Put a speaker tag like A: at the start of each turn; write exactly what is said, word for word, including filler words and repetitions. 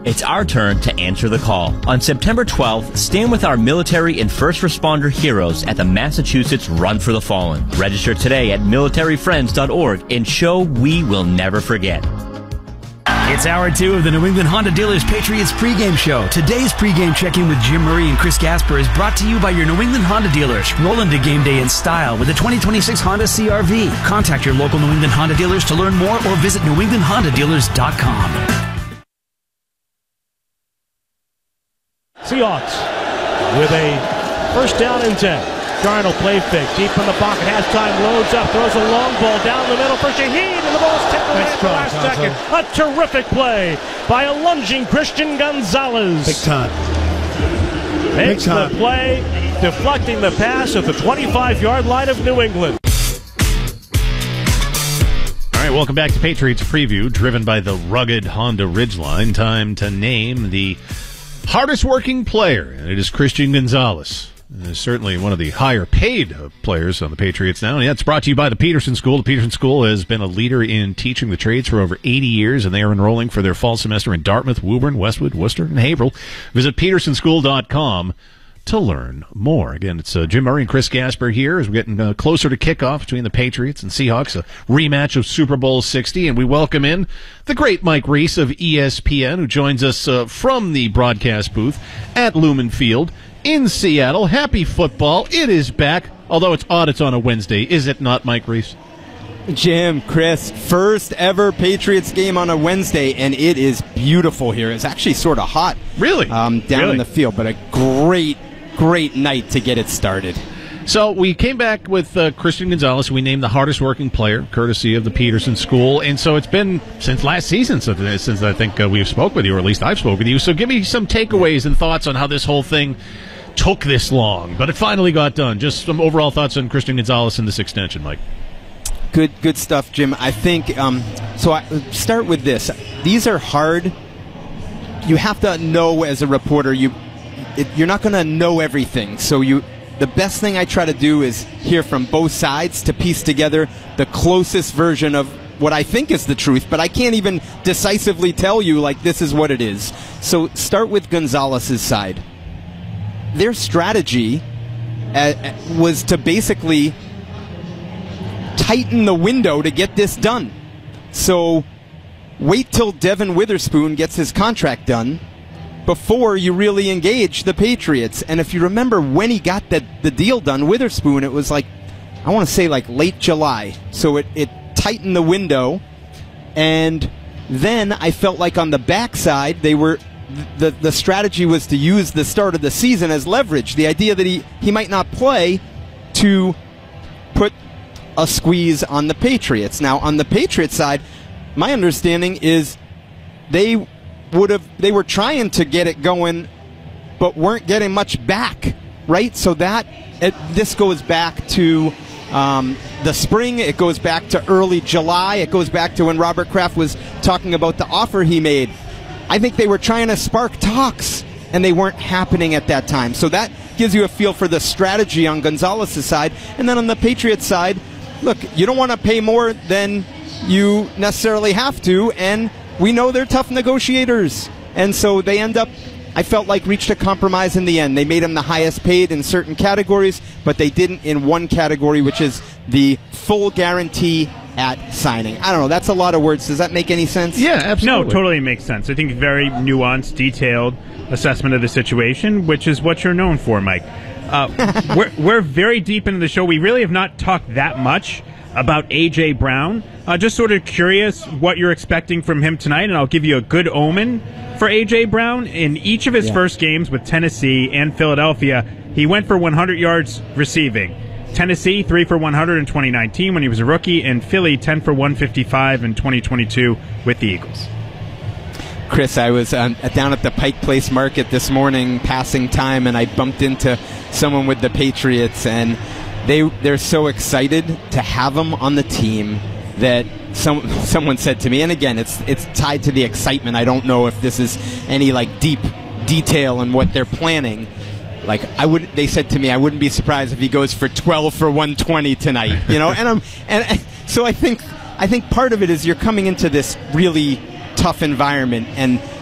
A: It's our turn to answer the call. On September twelfth, stand with our military and first responder heroes at the Massachusetts Run for the Fallen. Register today at military friends dot org and show we will never forget.
B: It's hour two of the New England Honda Dealers Patriots pregame show. Today's pregame check-in with Jim Murray and Chris Gasper is brought to you by your New England Honda dealers. Roll into game day in style with the twenty twenty-six Honda C R V. Contact your local New England Honda dealers to learn more or visit new england honda dealers dot com.
C: Seahawks with a first down and ten. Darnold play fake, deep in the pocket, has time, loads up, throws a long ball down the middle for Shaheed, and the ball's tipped away at the last second. A terrific play by a lunging Christian Gonzalez.
D: Big time.
C: Makes
D: Big time.
C: the play, deflecting the pass at the twenty-five-yard line of New England.
E: All right, welcome back to Patriots Preview, driven by the rugged Honda Ridgeline. Time to name the hardest working player, and it is Christian Gonzalez. Is certainly one of the higher paid players on the Patriots now. And yeah, it's brought to you by the Peterson School. The Peterson School has been a leader in teaching the trades for over eighty years, and they are enrolling for their fall semester in Dartmouth, Woburn, Westwood, Worcester, and Haverhill. Visit peterson school dot com to learn more. Again, it's uh, Jim Murray and Chris Gasper here as we're getting uh, closer to kickoff between the Patriots and Seahawks, a rematch of Super Bowl sixty, and we welcome in the great Mike Reese of E S P N, who joins us uh, from the broadcast booth at Lumen Field in Seattle. Happy football. It is back, although it's odd it's on a Wednesday. Is it not, Mike Reese?
F: Jim, Chris, first ever Patriots game on a Wednesday, and it is beautiful here. It's actually sort of hot.
E: Really?
F: Um, down
E: really?
F: in the field, but a great, great night to get it started.
E: So we came back with uh, Christian Gonzalez, who we named the hardest working player, courtesy of the Peterson School. And so it's been since last season, since, since I think uh, we've spoke with you, or at least I've spoke with you. So give me some takeaways and thoughts on how this whole thing took this long, but it finally got done. Just some overall thoughts on Christian Gonzalez and this extension, Mike.
F: Good, good stuff, Jim. I think, um, so I start with this. These are hard. You have to know as a reporter, you, it, you're not going to know everything. So you, the best thing I try to do is hear from both sides to piece together the closest version of what I think is the truth, but I can't even decisively tell you, like, this is what it is. So start with Gonzalez's side. Their strategy uh, was to basically tighten the window to get this done. So wait till Devin Witherspoon gets his contract done before you really engage the Patriots. And if you remember when he got the, the deal done, Witherspoon, it was like, I want to say like late July. So it, it tightened the window. And then I felt like on the backside, they were... The the strategy was to use the start of the season as leverage. The idea that he, he might not play to put a squeeze on the Patriots. Now, on the Patriots side, my understanding is they would have they were trying to get it going, but weren't getting much back, right? So that it, this goes back to um, the spring. It goes back to early July. It goes back to when Robert Kraft was talking about the offer he made. I think they were trying to spark talks, and they weren't happening at that time. So that gives you a feel for the strategy on Gonzalez's side. And then on the Patriots side, look, you don't want to pay more than you necessarily have to, and we know they're tough negotiators. And so they end up, I felt like, reached a compromise in the end. They made him the highest paid in certain categories, but they didn't in one category, which is the full guarantee at signing. I don't know. That's a lot of words. Does that make any sense?
E: Yeah, absolutely.
G: No, totally makes sense. I think very nuanced, detailed assessment of the situation, which is what you're known for, Mike. Uh, we're, we're very deep into the show. We really have not talked that much about A J. Brown. Uh, just sort of curious what you're expecting from him tonight, and I'll give you a good omen for A J. Brown. In each of his yeah. first games with Tennessee and Philadelphia, he went for one hundred yards receiving. Tennessee, three for one hundred in twenty nineteen when he was a rookie, and Philly, ten for one fifty-five in twenty twenty-two with the Eagles.
F: Chris, I was um, down at the Pike Place Market this morning passing time, and I bumped into someone with the Patriots, and they, they're so excited to have him on the team that some, someone said to me, and again, it's it's tied to the excitement. I don't know if this is any like deep detail in what they're planning. Like I would, they said to me, I wouldn't be surprised if he goes for twelve for one twenty tonight. You know, and I'm and so I think I think part of it is you're coming into this really tough environment, and